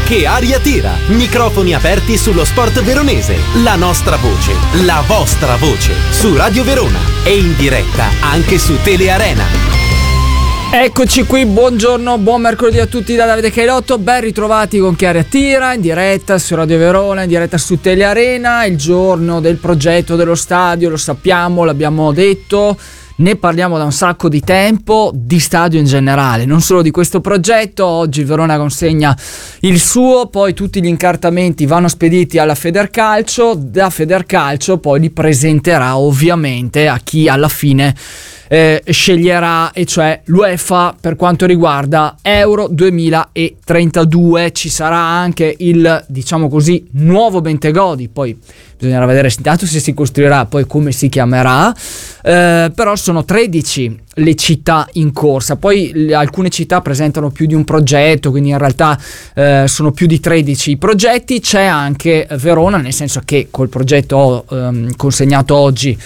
Che aria tira! Microfoni aperti sullo sport veronese. La nostra voce, la vostra voce, su Radio Verona e in diretta anche su Telearena. Eccoci qui, buongiorno, buon mercoledì a tutti da Davide Cailotto, ben ritrovati con Che aria tira, in diretta su Radio Verona, in diretta su Telearena, il giorno del progetto dello stadio, lo sappiamo, l'abbiamo detto, ne parliamo da un sacco di tempo, di stadio in generale, non solo di questo progetto. Oggi Verona consegna il suo, poi tutti gli incartamenti vanno spediti alla Federcalcio, da Federcalcio poi li presenterà ovviamente a chi alla fine sceglierà, e cioè l'UEFA per quanto riguarda Euro 2032. Ci sarà anche il, diciamo così, nuovo Bentegodi, poi bisognerà vedere intanto se si costruirà, poi come si chiamerà, però sono 13 le città in corsa, poi alcune città presentano più di un progetto, quindi in realtà sono più di 13 i progetti. C'è anche Verona, nel senso che col progetto consegnato oggi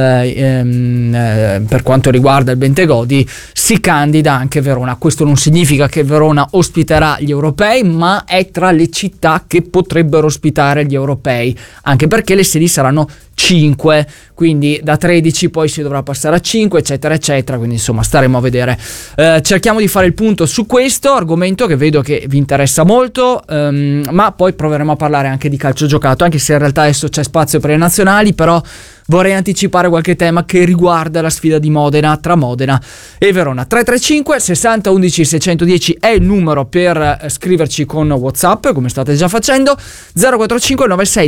per quanto riguarda il Bentegodi si candida anche Verona. Questo non significa che Verona ospiterà gli europei, ma è tra le città che potrebbero ospitare gli europei, anche perché le sedi saranno 5, quindi da 13 poi si dovrà passare a 5, eccetera eccetera, quindi insomma staremo a vedere. Cerchiamo di fare il punto su questo argomento che vedo che vi interessa molto, ma poi proveremo a parlare anche di calcio giocato, anche se in realtà adesso c'è spazio per le nazionali, però vorrei anticipare qualche tema che riguarda la sfida di Modena, tra Modena e Verona. 335 60 11 610 è il numero per scriverci con WhatsApp, come state già facendo. 045 96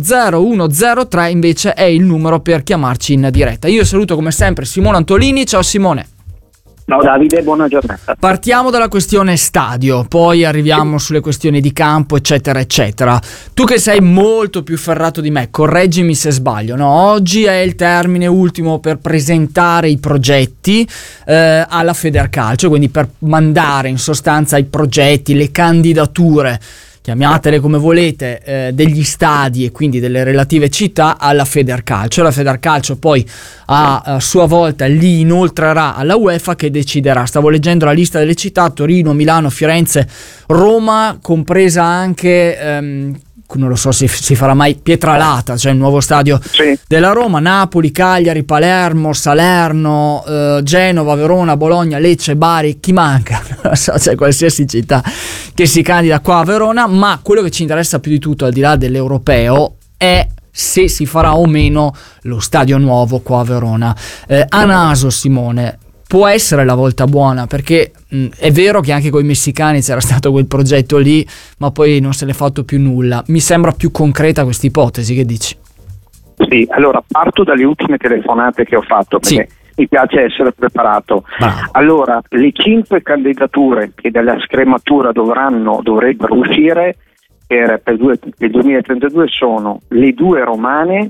00103 invece è il numero per chiamarci in diretta. Io saluto come sempre Simone Antolini. Ciao Simone. Ciao Davide, buona giornata. Partiamo dalla questione stadio, poi arriviamo sulle questioni di campo, eccetera eccetera. Tu che sei molto più ferrato di me, correggimi se sbaglio, no? Oggi è il termine ultimo per presentare i progetti alla Federcalcio, quindi per mandare in sostanza i progetti, le candidature, chiamatele come volete, degli stadi e quindi delle relative città alla Federcalcio. La Federcalcio poi a sua volta li inoltrerà alla UEFA, che deciderà. Stavo leggendo la lista delle città: Torino, Milano, Firenze, Roma, compresa anche non lo so se si farà mai Pietralata, cioè il nuovo stadio della Roma, Napoli, Cagliari, Palermo, Salerno, Genova, Verona, Bologna, Lecce, Bari. Chi manca? Non lo so, c'è qualsiasi città che si candida qua a Verona, ma quello che ci interessa più di tutto, al di là dell'europeo, è se si farà o meno lo stadio nuovo qua a Verona. A naso, Simone, può essere la volta buona, perché è vero che anche con i messicani c'era stato quel progetto lì, ma poi non se n'è fatto più nulla. Mi sembra più concreta questa ipotesi, che dici? Sì, allora parto dalle ultime telefonate che ho fatto, perché mi piace essere preparato. Allora, le 5 candidature che dalla scrematura dovrebbero uscire per il 2032 sono le 2 romane,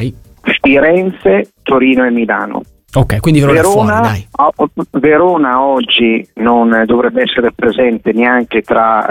Firenze, Torino e Milano. Ok, quindi Verona fuori, dai. Verona oggi non dovrebbe essere presente neanche tra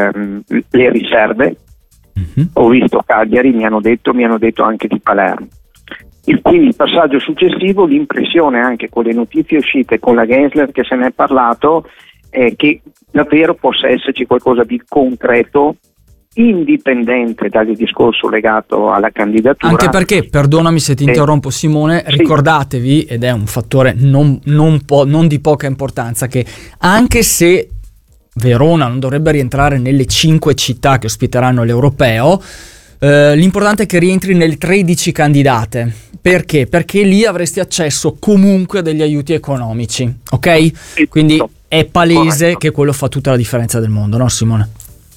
le riserve. Ho visto Cagliari, mi hanno detto anche di Palermo. Quindi il passaggio successivo, l'impressione anche con le notizie uscite, con la Gensler che se ne è parlato, è che davvero possa esserci qualcosa di concreto, indipendente dal discorso legato alla candidatura. Anche perché, perdonami se ti interrompo Simone, ricordatevi, ed è un fattore non di poca importanza, che anche se Verona non dovrebbe rientrare nelle 5 città che ospiteranno l'Europeo, l'importante è che rientri nelle 13 candidate. Perché? Perché lì avresti accesso comunque a degli aiuti economici, ok? Quindi è palese che quello fa tutta la differenza del mondo, no Simone?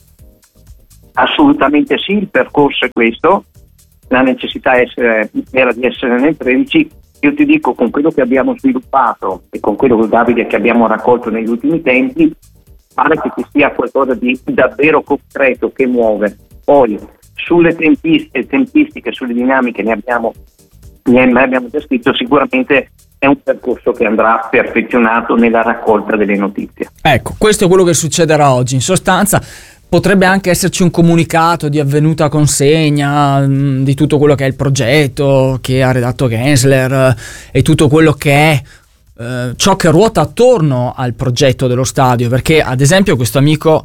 Assolutamente sì, il percorso è questo, la necessità era di essere nel 13. Io ti dico, con quello che abbiamo sviluppato e con quello che Davide che abbiamo raccolto negli ultimi tempi, pare che ci sia qualcosa di davvero concreto che muove. Poi sulle tempistiche, sulle dinamiche ne abbiamo descritto. Sicuramente è un percorso che andrà perfezionato nella raccolta delle notizie. Ecco, questo è quello che succederà oggi. In sostanza potrebbe anche esserci un comunicato di avvenuta consegna di tutto quello che è il progetto che ha redatto Gensler e tutto quello che è ciò che ruota attorno al progetto dello stadio, perché ad esempio questo amico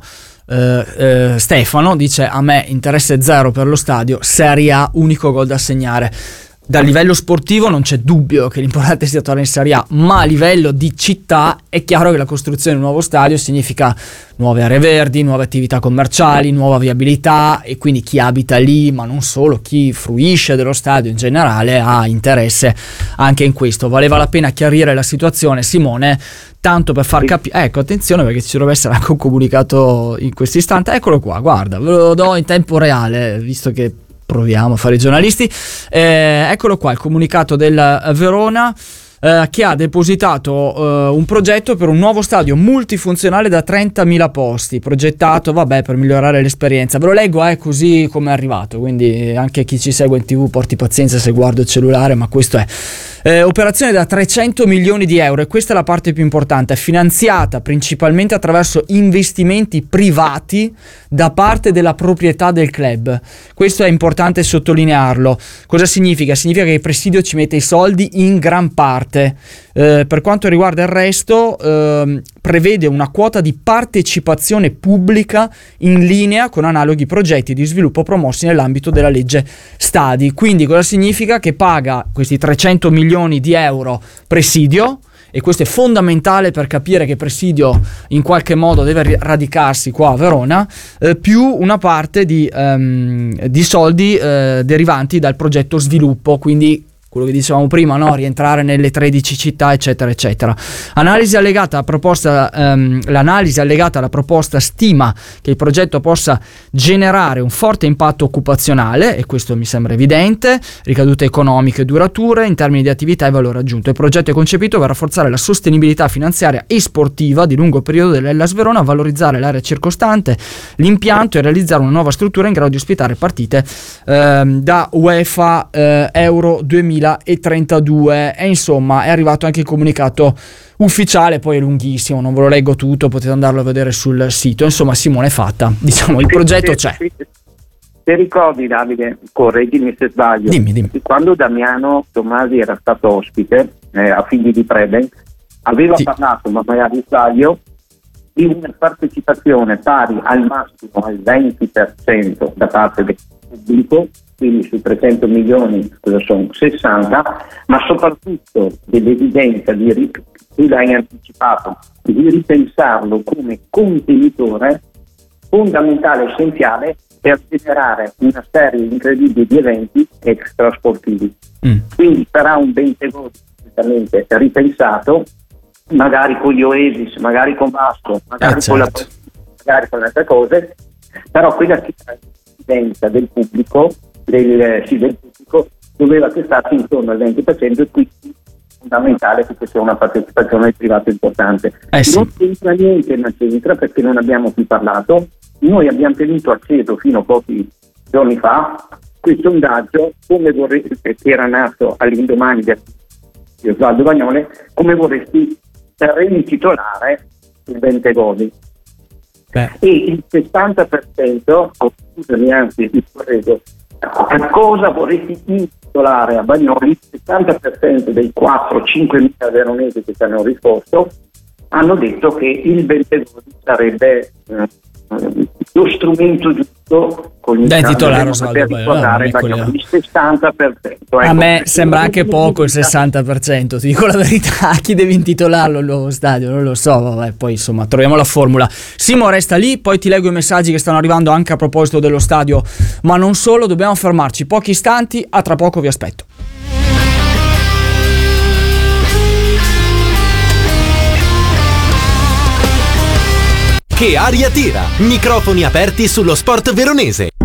Stefano dice: a me interesse zero per lo stadio, Serie A, unico gol da segnare. Dal livello sportivo non c'è dubbio che l'importante sia tornare in Serie A, ma a livello di città è chiaro che la costruzione di un nuovo stadio significa nuove aree verdi, nuove attività commerciali, nuova viabilità, e quindi chi abita lì, ma non solo, chi fruisce dello stadio in generale ha interesse anche in questo. Valeva la pena chiarire la situazione, Simone, tanto per far capire. Ecco, attenzione, perché ci dovrebbe essere anche un comunicato in questo istante. Eccolo qua, guarda, ve lo do in tempo reale, visto che proviamo a fare i giornalisti. Eccolo qua il comunicato del Verona, che ha depositato un progetto per un nuovo stadio multifunzionale da 30.000 posti, progettato per migliorare l'esperienza. Ve lo leggo così come è arrivato, quindi anche chi ci segue in TV porti pazienza se guardo il cellulare, ma questo è. Operazione da 300 milioni di euro, e questa è la parte più importante, finanziata principalmente attraverso investimenti privati da parte della proprietà del club. Questo è importante sottolinearlo. Cosa significa? Significa che il presidio ci mette i soldi in gran parte. Per quanto riguarda il resto, prevede una quota di partecipazione pubblica in linea con analoghi progetti di sviluppo promossi nell'ambito della legge stadi. Quindi cosa significa? Che paga questi 300 milioni di euro presidio, e questo è fondamentale per capire che presidio in qualche modo deve radicarsi qua a Verona, più una parte di soldi derivanti dal progetto sviluppo, quindi quello che dicevamo prima, no? Rientrare nelle 13 città, eccetera, eccetera. L'analisi allegata alla proposta stima che il progetto possa generare un forte impatto occupazionale, e questo mi sembra evidente, ricadute economiche durature in termini di attività e valore aggiunto. Il progetto è concepito per rafforzare la sostenibilità finanziaria e sportiva di lungo periodo dell'Hellas Verona, valorizzare l'area circostante, l'impianto, e realizzare una nuova struttura in grado di ospitare partite da UEFA Euro 2032, e insomma è arrivato anche il comunicato ufficiale, poi è lunghissimo, non ve lo leggo tutto, potete andarlo a vedere sul sito. Insomma, Simone, è fatta, diciamo, il progetto c'è. Se ricordi, Davide, correggimi se sbaglio, dimmi. Quando Damiano Tommasi era stato ospite a Figli di Preben, aveva parlato, ma magari sbaglio, di una partecipazione pari al massimo al 20% da parte del pubblico, quindi su 300 milioni cosa sono 60, ma soprattutto dell'evidenza tu l'hai anticipato, di ripensarlo come contenitore fondamentale, essenziale per generare una serie incredibile di eventi extrasportivi. Quindi sarà un Bentegodi completamente ripensato, magari con gli Oasis, magari con Vasco, magari con altre cose, però quella che è l'evidenza del pubblico del pubblico doveva testarsi intorno al 20%, e quindi è fondamentale che ci sia una partecipazione privata importante. Non c'entra niente, ma c'entra perché non abbiamo più parlato. Noi abbiamo tenuto acceso fino a pochi giorni fa questo sondaggio, che era nato all'indomani di Osvaldo Bagnone, come vorresti reintitolare il Bentegodi. E il 60%, anzi vi correggo, a cosa vorresti intitolare a Bagnoli? Il 60% dei 4-5 mila veronesi che ci hanno risposto hanno detto che il Bentegodi sarebbe lo strumento giusto da intitolare per ricordare Bagnoli. Il 60%. A me sembra anche poco il 60%, ti dico la verità. A chi devi intitolarlo il nuovo stadio? Non lo so, poi insomma troviamo la formula. Simo resta lì, poi ti leggo i messaggi che stanno arrivando anche a proposito dello stadio, ma non solo. Dobbiamo fermarci pochi istanti, a tra poco vi aspetto. Che aria tira! Microfoni aperti sullo sport veronese.